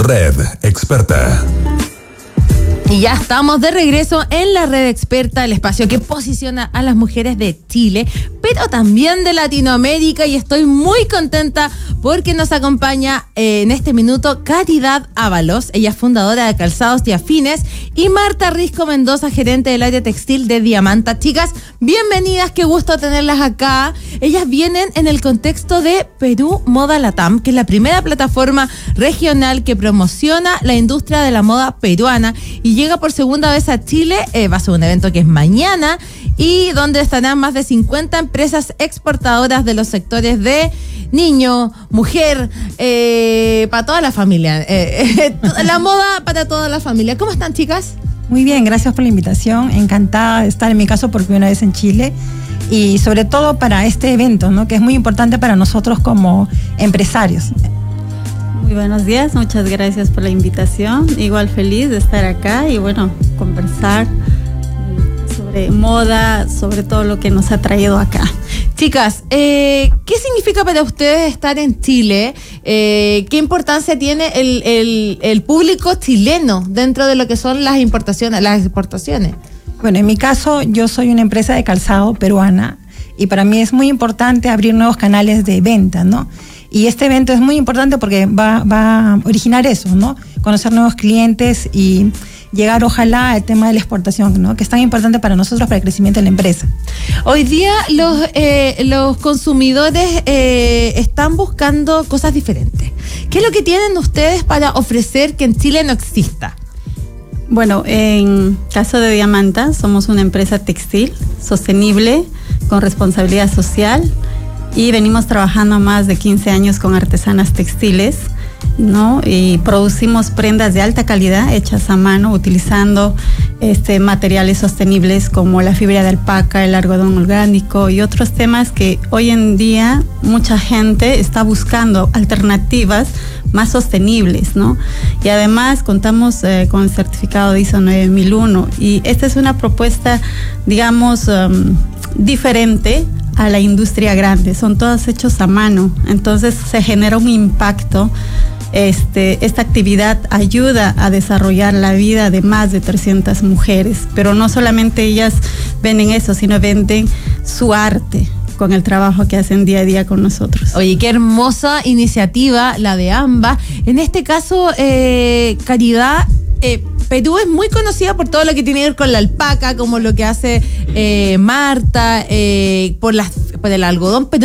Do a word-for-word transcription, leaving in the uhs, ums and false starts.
Red Experta. Y ya estamos de regreso en la Red Experta, el espacio que posiciona a las mujeres de Chile, pero también de Latinoamérica, y estoy muy contenta porque nos acompaña eh, en este minuto Caridad Ábalos, ella es fundadora de Calzados y Afines, y Marta Risco Mendoza, gerente del área textil de Diamanta. Chicas, bienvenidas, qué gusto tenerlas acá. Ellas vienen en el contexto de Perú Moda Latam, que es la primera plataforma regional que promociona la industria de la moda peruana, y llega por segunda vez a Chile. Eh, va a ser un evento que es mañana y donde estarán más de cincuenta empresas exportadoras de los sectores de niño, mujer, eh, para toda la familia. Eh, eh, la moda para toda la familia. ¿Cómo están, chicas? Muy bien, gracias por la invitación. Encantada de estar en mi caso por primera vez en Chile y sobre todo para este evento, ¿no? Que es muy importante para nosotros como empresarios. Muy buenos días, muchas gracias por la invitación. Igual feliz de estar acá y bueno, conversar sobre moda, sobre todo lo que nos ha traído acá. Chicas, eh, ¿qué significa para ustedes estar en Chile? Eh, ¿Qué importancia tiene el, el, el público chileno dentro de lo que son las importaciones, las exportaciones? Bueno, en mi caso, yo soy una empresa de calzado peruana y para mí es muy importante abrir nuevos canales de venta, ¿no? Y este evento es muy importante porque va, va a originar eso, ¿no? Conocer nuevos clientes y llegar, ojalá, al tema de la exportación, ¿no? Que es tan importante para nosotros, para el crecimiento de la empresa. Hoy día los, eh, los consumidores eh, están buscando cosas diferentes. ¿Qué es lo que tienen ustedes para ofrecer que en Chile no exista? Bueno, en caso de Diamanta, somos una empresa textil, sostenible, con responsabilidad social, y venimos trabajando más de quince años con artesanas textiles, ¿no? Y producimos prendas de alta calidad hechas a mano utilizando este, materiales sostenibles como la fibra de alpaca, el algodón orgánico y otros temas que hoy en día mucha gente está buscando alternativas más sostenibles, ¿no? Y además contamos eh, con el certificado de I S O nueve mil uno y esta es una propuesta, digamos, um, diferente a la industria grande, son todos hechos a mano, entonces se genera un impacto. Este, esta actividad ayuda a desarrollar la vida de más de trescientas mujeres, pero no solamente ellas venden eso, sino venden su arte con el trabajo que hacen día a día con nosotros. Oye, qué hermosa iniciativa la de ambas. En este caso, eh, Caridad, eh, Perú es muy conocida por todo lo que tiene que ver con la alpaca, como lo que hace eh, Marta, eh, por, las, por el algodón, pero